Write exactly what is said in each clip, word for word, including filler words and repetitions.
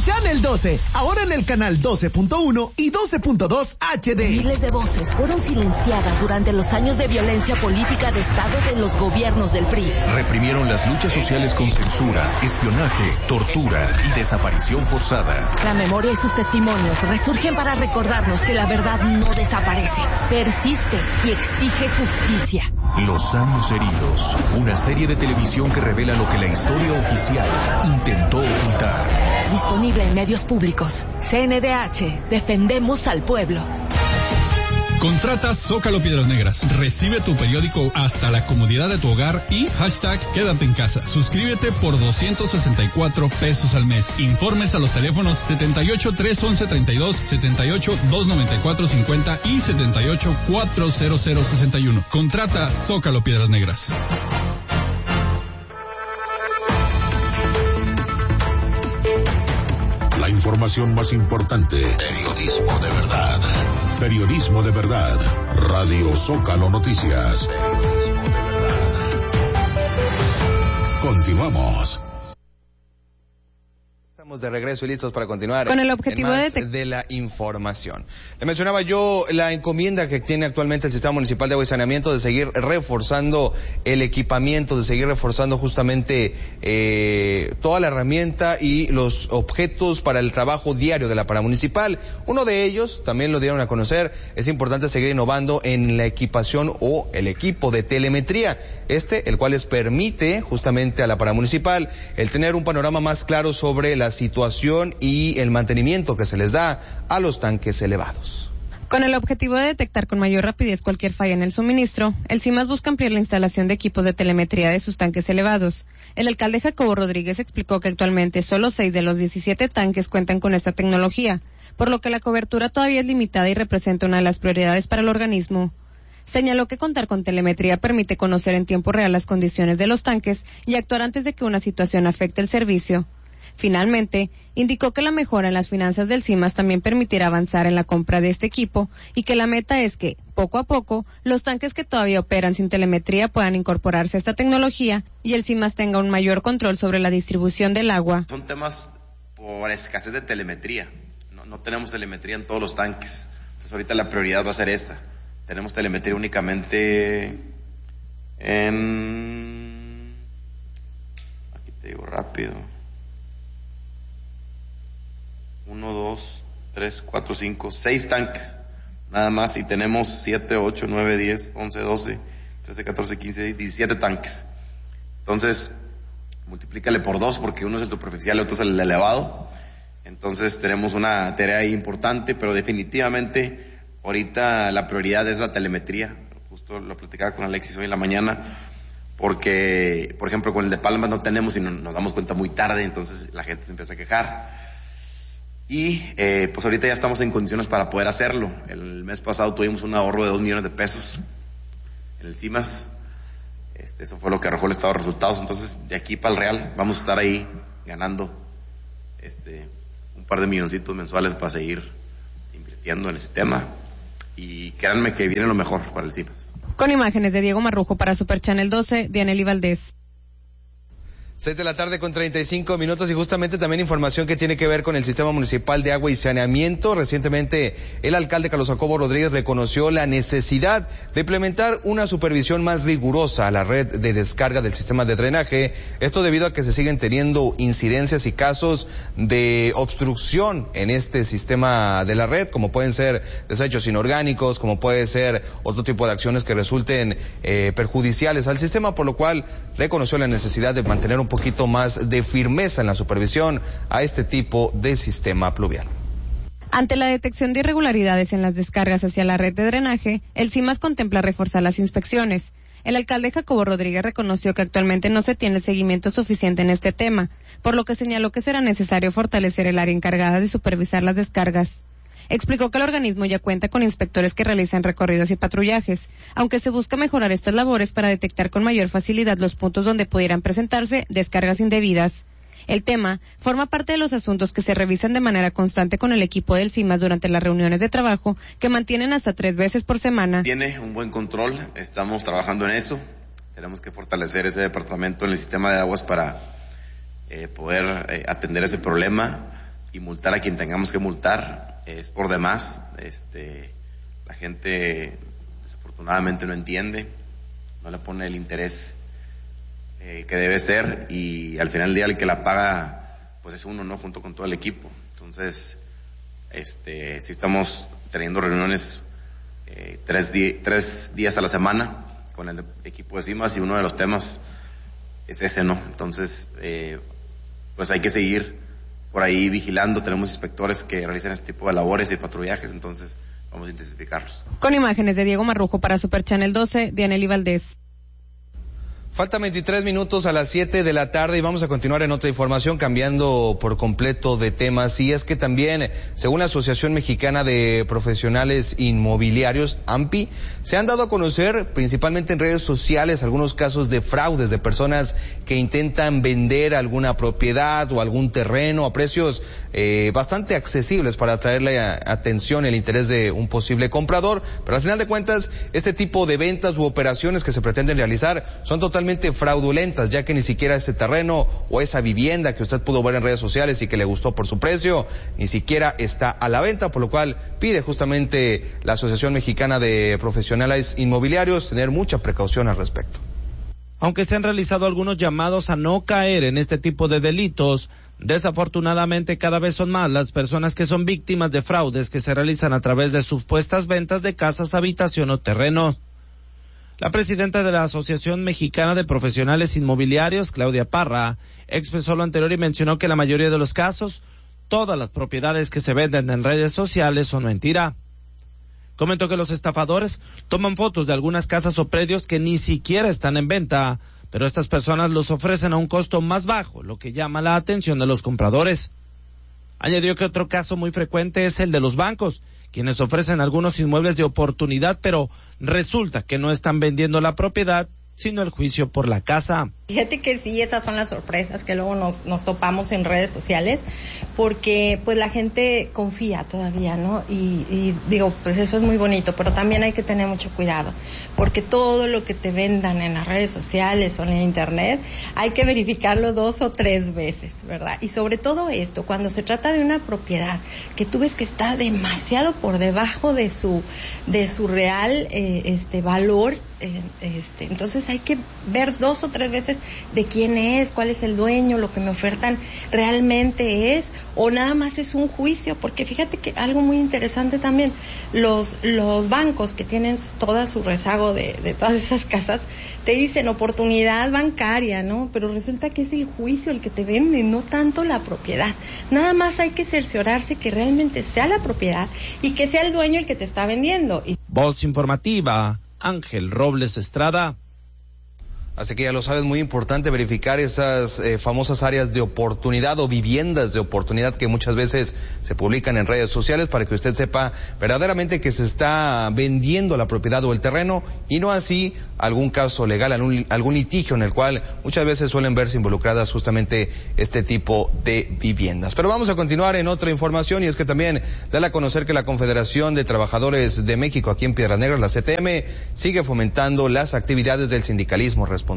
Channel doce, ahora en el canal doce punto uno y doce punto dos H D. Miles de voces fueron silenciadas durante los años de violencia política de Estado de los gobiernos del P R I. Reprimieron las luchas sociales con censura, espionaje, tortura y desaparición forzada. La memoria y sus testimonios resurgen para recordarnos que la verdad no desaparece, persiste y exige justicia. Los años heridos, una serie de televisión que revela lo que la historia oficial intentó ocultar. Disponible en medios públicos. C N D H, defendemos al pueblo. Contrata Zócalo Piedras Negras. Recibe tu periódico hasta la comodidad de tu hogar y hashtag quédate en casa. Suscríbete por doscientos sesenta y cuatro pesos al mes. Informes a los teléfonos setenta y ocho, tres once, treinta y dos, setenta y ocho, dos noventa y cuatro, cincuenta y setenta y ocho, cuatrocientos sesenta y uno. Contrata Zócalo Piedras Negras. La información más importante. Periodismo de verdad. Periodismo de verdad. Radio Zócalo Noticias. Continuamos. Estamos de regreso y listos para continuar con el objetivo más de, de la información. Le mencionaba yo la encomienda que tiene actualmente el Sistema Municipal de Agua y Saneamiento de seguir reforzando el equipamiento, de seguir reforzando justamente eh, toda la herramienta y los objetos para el trabajo diario de la paramunicipal. Uno de ellos, también lo dieron a conocer, es importante seguir innovando en la equipación o el equipo de telemetría. Este, el cual les permite justamente a la paramunicipal el tener un panorama más claro sobre la situación y el mantenimiento que se les da a los tanques elevados. Con el objetivo de detectar con mayor rapidez cualquier falla en el suministro, el CIMAS busca ampliar la instalación de equipos de telemetría de sus tanques elevados. El alcalde Jacobo Rodríguez explicó que actualmente solo seis de los diecisiete tanques cuentan con esta tecnología, por lo que la cobertura todavía es limitada y representa una de las prioridades para el organismo. Señaló que contar con telemetría permite conocer en tiempo real las condiciones de los tanques y actuar antes de que una situación afecte el servicio. Finalmente, indicó que la mejora en las finanzas del CIMAS también permitirá avanzar en la compra de este equipo y que la meta es que, poco a poco, los tanques que todavía operan sin telemetría puedan incorporarse a esta tecnología y el CIMAS tenga un mayor control sobre la distribución del agua. Son temas por escasez de telemetría. No, no tenemos telemetría en todos los tanques. Entonces ahorita la prioridad va a ser esta. Tenemos telemetría únicamente en... Aquí te digo rápido. Uno, dos, tres, cuatro, cinco, seis tanques. Nada más. Y tenemos siete, ocho, nueve, diez, once, doce, trece, catorce, quince, diecisiete tanques. Entonces, multiplícale por dos porque uno es el superficial y otro es el elevado. Entonces tenemos una tarea ahí importante, pero definitivamente... Ahorita la prioridad es la telemetría. Justo lo platicaba con Alexis hoy en la mañana, porque, por ejemplo, con el de Palmas no tenemos y no, nos damos cuenta muy tarde, entonces la gente se empieza a quejar. Y eh, pues ahorita ya estamos en condiciones para poder hacerlo. El mes pasado tuvimos un ahorro de dos millones de pesos en el CIMAS. Este, eso fue lo que arrojó el estado de resultados. Entonces, de aquí para el Real vamos a estar ahí ganando este un par de milloncitos mensuales para seguir invirtiendo en el sistema. Y créanme que viene lo mejor para el CIMAS. Con imágenes de Diego Marrujo para Super Channel doce, Dianely Valdés. Seis de la tarde con treinta y cinco minutos y justamente también información que tiene que ver con el Sistema Municipal de Agua y Saneamiento. Recientemente el alcalde Carlos Jacobo Rodríguez reconoció la necesidad de implementar una supervisión más rigurosa a la red de descarga del sistema de drenaje. Esto debido a que se siguen teniendo incidencias y casos de obstrucción en este sistema de la red, como pueden ser desechos inorgánicos, como puede ser otro tipo de acciones que resulten eh, perjudiciales al sistema, por lo cual reconoció la necesidad de mantener un un poquito más de firmeza en la supervisión a este tipo de sistema pluvial. Ante la detección de irregularidades en las descargas hacia la red de drenaje, el CIMAS contempla reforzar las inspecciones. El alcalde Jacobo Rodríguez reconoció que actualmente no se tiene seguimiento suficiente en este tema, por lo que señaló que será necesario fortalecer el área encargada de supervisar las descargas. Explicó que el organismo ya cuenta con inspectores que realizan recorridos y patrullajes, aunque se busca mejorar estas labores para detectar con mayor facilidad los puntos donde pudieran presentarse descargas indebidas. El tema forma parte de los asuntos que se revisan de manera constante con el equipo del CIMAS durante las reuniones de trabajo, que mantienen hasta tres veces por semana. Tiene un buen control, estamos trabajando en eso. Tenemos que fortalecer ese departamento en el sistema de aguas para eh, poder eh, atender ese problema. y multar a quien tengamos que multar es por demás. Este, la gente desafortunadamente no entiende, no le pone el interés eh, que debe ser, y al final del día el que la paga pues es uno, ¿no? Junto con todo el equipo. Entonces, este, sí estamos teniendo reuniones eh, tres, di- tres días a la semana con el equipo de CIMAS, y uno de los temas es ese, ¿no? Entonces, eh, pues hay que seguir por ahí vigilando. Tenemos inspectores que realizan este tipo de labores y patrullajes, entonces vamos a intensificarlos. Con imágenes de Diego Marrujo para Super Channel doce, Dianely Valdés. Faltan veintitrés minutos a las siete de la tarde y vamos a continuar en otra información, cambiando por completo de temas. Y es que también, según la Asociación Mexicana de Profesionales Inmobiliarios, AMPI, se han dado a conocer, principalmente en redes sociales, algunos casos de fraudes de personas que intentan vender alguna propiedad o algún terreno a precios eh, bastante accesibles para atraerle a, atención el interés de un posible comprador. Pero al final de cuentas, este tipo de ventas u operaciones que se pretenden realizar son totalmente fraudulentas, ya que ni siquiera ese terreno o esa vivienda que usted pudo ver en redes sociales y que le gustó por su precio, ni siquiera está a la venta, por lo cual pide justamente la Asociación Mexicana de Profesionales Inmobiliarios tener mucha precaución al respecto. Aunque se han realizado algunos llamados a no caer en este tipo de delitos, desafortunadamente cada vez son más las personas que son víctimas de fraudes que se realizan a través de supuestas ventas de casas, habitación o terrenos. La presidenta de la Asociación Mexicana de Profesionales Inmobiliarios, Claudia Parra, expresó lo anterior y mencionó que en la mayoría de los casos, todas las propiedades que se venden en redes sociales son mentira. Comentó que los estafadores toman fotos de algunas casas o predios que ni siquiera están en venta, pero estas personas los ofrecen a un costo más bajo, lo que llama la atención de los compradores. Añadió que otro caso muy frecuente es el de los bancos, quienes ofrecen algunos inmuebles de oportunidad, pero resulta que no están vendiendo la propiedad, sino el juicio por la casa. Fíjate que sí, esas son las sorpresas que luego nos, nos topamos en redes sociales, porque pues la gente confía todavía, ¿no? Y, y digo, pues eso es muy bonito, pero también hay que tener mucho cuidado, porque todo lo que te vendan en las redes sociales o en el internet, hay que verificarlo dos o tres veces, ¿verdad? Y sobre todo esto, cuando se trata de una propiedad que tú ves que está demasiado por debajo de su, de su real eh, este valor, eh, este, entonces hay que ver dos o tres veces de quién es, cuál es el dueño, lo que me ofertan realmente es, o nada más es un juicio, porque fíjate que algo muy interesante también, los los bancos que tienen toda su rezago de, de todas esas casas, te dicen oportunidad bancaria, ¿no? Pero resulta que es el juicio el que te vende, no tanto la propiedad. Nada más hay que cerciorarse que realmente sea la propiedad y que sea el dueño el que te está vendiendo. Y... Voz informativa, Ángel Robles Estrada. Así que ya lo sabes, muy importante verificar esas eh, famosas áreas de oportunidad o viviendas de oportunidad que muchas veces se publican en redes sociales para que usted sepa verdaderamente que se está vendiendo la propiedad o el terreno y no así algún caso legal, algún, algún litigio en el cual muchas veces suelen verse involucradas justamente este tipo de viviendas. Pero vamos a continuar en otra información y es que también da a conocer que la Confederación de Trabajadores de México aquí en Piedras Negras, la C T M, sigue fomentando las actividades del sindicalismo responsable.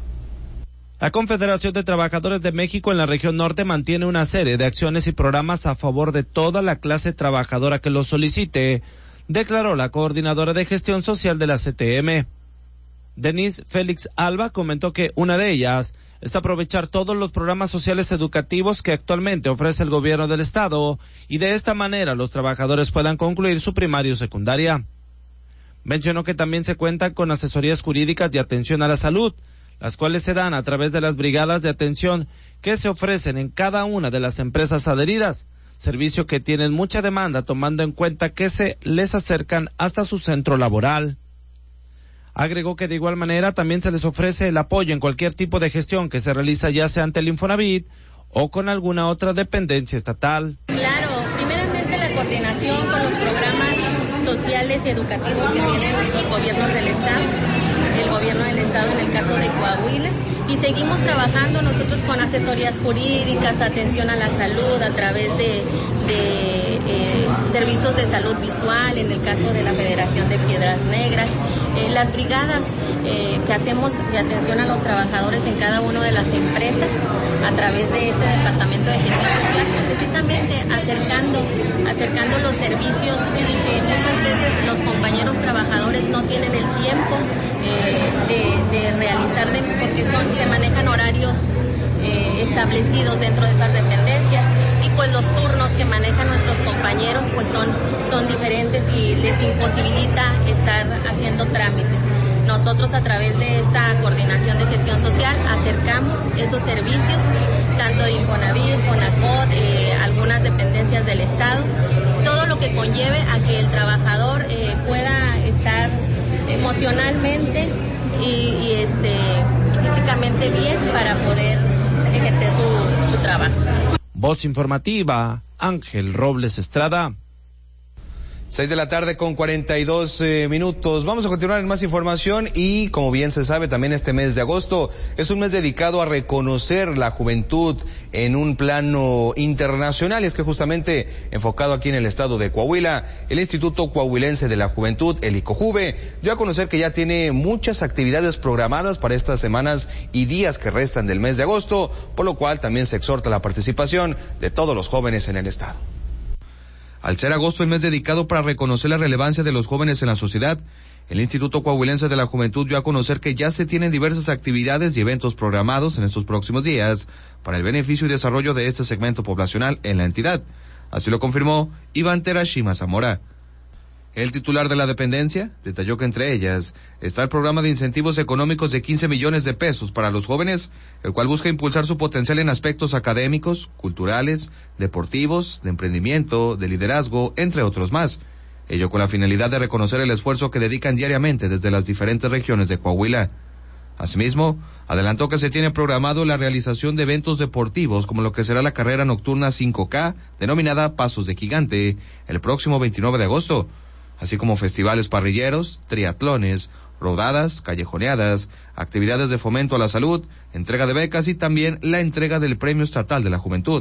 La Confederación de Trabajadores de México en la región norte mantiene una serie de acciones y programas a favor de toda la clase trabajadora que lo solicite, declaró la coordinadora de gestión social de la C T M. Denise Félix Alba comentó que una de ellas es aprovechar todos los programas sociales educativos que actualmente ofrece el gobierno del estado y de esta manera los trabajadores puedan concluir su primaria o secundaria. Mencionó que también se cuenta con asesorías jurídicas de atención a la salud, las cuales se dan a través de las brigadas de atención que se ofrecen en cada una de las empresas adheridas, servicio que tienen mucha demanda tomando en cuenta que se les acercan hasta su centro laboral. Agregó que de igual manera también se les ofrece el apoyo en cualquier tipo de gestión que se realiza ya sea ante el Infonavit o con alguna otra dependencia estatal. Claro, primeramente la coordinación con los programas sociales y educativos que tienen los gobiernos del estado, el gobierno del estado en el caso de Coahuila, y seguimos trabajando nosotros con asesorías jurídicas, atención a la salud a través de, de eh, servicios de salud visual en el caso de la Federación de Piedras Negras, eh, las brigadas eh, que hacemos de atención a los trabajadores en cada una de las empresas a través de este departamento de gestión social, donde precisamente acercando, acercando los servicios que muchas veces los compañeros trabajadores no tienen el tiempo eh, de, de realizar, de, porque son, se manejan horarios eh, establecidos dentro de esas dependencias, y pues los turnos que manejan nuestros compañeros pues son, son diferentes y les imposibilita estar haciendo trámites. Nosotros a través de esta coordinación de gestión social acercamos esos servicios, tanto de Infonavit, Fonacot, eh, algunas dependencias del Estado, todo lo que conlleve a que el trabajador eh, pueda estar emocionalmente y, y, este, y físicamente bien para poder ejercer su, su trabajo. Voz informativa, Ángel Robles Estrada. Seis de la tarde con cuarenta y dos eh, minutos. Vamos a continuar en más información y, como bien se sabe, también este mes de agosto es un mes dedicado a reconocer la juventud en un plano internacional, y es que justamente enfocado aquí en el estado de Coahuila, el Instituto Coahuilense de la Juventud, el ICOJUVE, dio a conocer que ya tiene muchas actividades programadas para estas semanas y días que restan del mes de agosto, por lo cual también se exhorta la participación de todos los jóvenes en el estado. Al ser agosto el mes dedicado para reconocer la relevancia de los jóvenes en la sociedad, el Instituto Coahuilense de la Juventud dio a conocer que ya se tienen diversas actividades y eventos programados en estos próximos días para el beneficio y desarrollo de este segmento poblacional en la entidad. Así lo confirmó Iván Terashima Zamora. El titular de la dependencia detalló que entre ellas está el programa de incentivos económicos de quince millones de pesos para los jóvenes, el cual busca impulsar su potencial en aspectos académicos, culturales, deportivos, de emprendimiento, de liderazgo, entre otros más. Ello con la finalidad de reconocer el esfuerzo que dedican diariamente desde las diferentes regiones de Coahuila. Asimismo, adelantó que se tiene programado la realización de eventos deportivos como lo que será la carrera nocturna cinco K, denominada Pasos de Gigante, el próximo veintinueve de agosto, así como festivales parrilleros, triatlones, rodadas, callejoneadas, actividades de fomento a la salud, entrega de becas y también la entrega del Premio Estatal de la Juventud.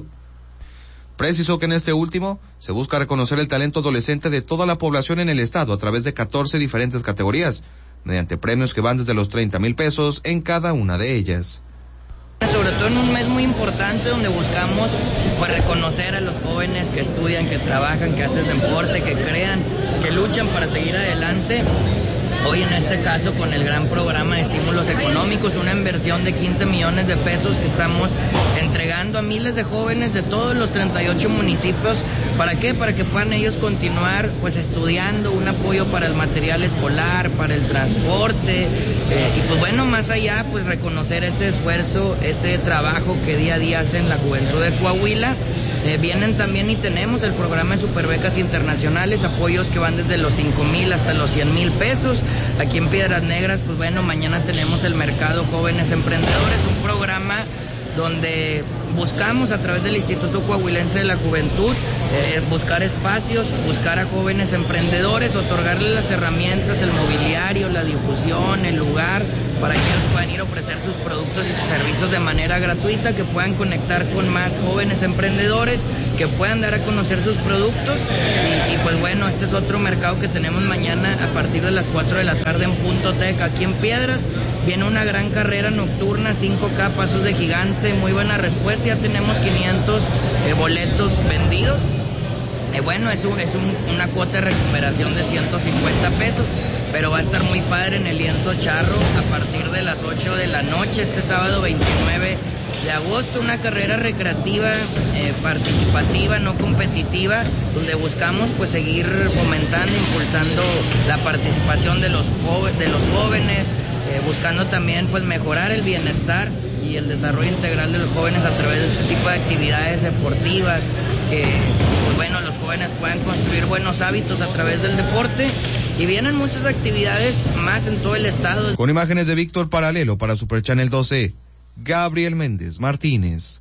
Precisó que en este último se busca reconocer el talento adolescente de toda la población en el estado a través de catorce diferentes categorías, mediante premios que van desde los treinta mil pesos en cada una de ellas. Sobre todo en un mes muy importante donde buscamos pues reconocer a los jóvenes que estudian, que trabajan, que hacen deporte, que crean, que luchan para seguir adelante. Hoy en este caso con el gran programa de estímulos económicos, una inversión de quince millones de pesos que estamos entregando a miles de jóvenes de todos los treinta y ocho municipios. ¿Para qué? Para que puedan ellos continuar pues estudiando, un apoyo para el material escolar, para el transporte, eh, y pues bueno, más allá pues reconocer ese esfuerzo, ese trabajo que día a día hacen la juventud de Coahuila. Eh, vienen también y tenemos el programa de Superbecas Internacionales, apoyos que van desde los cinco mil hasta los cien mil pesos. Aquí en Piedras Negras, pues bueno, mañana tenemos el Mercado Jóvenes Emprendedores, un programa donde buscamos a través del Instituto Coahuilense de la Juventud eh, buscar espacios, buscar a jóvenes emprendedores, otorgarles las herramientas, el mobiliario, la difusión, el lugar, para que ellos puedan ir a ofrecer sus productos y sus servicios de manera gratuita, que puedan conectar con más jóvenes emprendedores, que puedan dar a conocer sus productos. Y, y pues bueno, este es otro mercado que tenemos mañana a partir de las cuatro de la tarde en Punto Tec, aquí en Piedras. Viene una gran carrera nocturna, cinco K, Pasos de Gigante, muy buena respuesta, ya tenemos quinientos eh, boletos vendidos. Eh, bueno, es, un, es un, una cuota de recuperación de ciento cincuenta pesos, pero va a estar muy padre en el Lienzo Charro a partir de las ocho de la noche, este sábado veintinueve de agosto, una carrera recreativa, eh, participativa, no competitiva, donde buscamos pues seguir fomentando, impulsando la participación de los, joven, de los jóvenes, eh, buscando también pues mejorar el bienestar y el desarrollo integral de los jóvenes a través de este tipo de actividades deportivas, que pues bueno, los jóvenes puedan construir buenos hábitos a través del deporte, y vienen muchas actividades más en todo el estado. Con imágenes de Víctor Paralelo para Super Channel doce, Gabriel Méndez Martínez.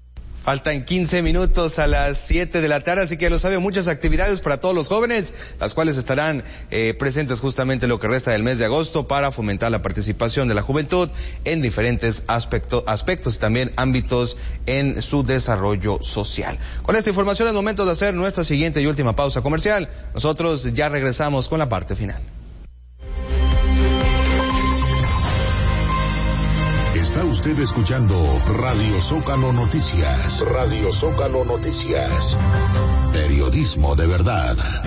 Faltan quince minutos a las siete de la tarde, así que ya lo saben, muchas actividades para todos los jóvenes, las cuales estarán eh, presentes justamente lo que resta del mes de agosto para fomentar la participación de la juventud en diferentes aspecto, aspectos y también ámbitos en su desarrollo social. Con esta información es momento de hacer nuestra siguiente y última pausa comercial. Nosotros ya regresamos con la parte final. Está usted escuchando Radio Zócalo Noticias. Radio Zócalo Noticias. Periodismo de verdad.